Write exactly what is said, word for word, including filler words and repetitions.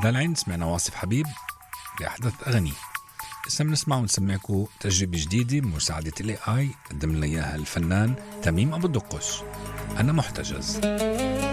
للعين سمعنا واصف حبيب لأحدث أغانيه. اسم نسمع ونسمعكم تجربة جديدة بمساعدة الاي اي قدم لنا اياها الفنان تميم أبو الدقس. أنا محتجز.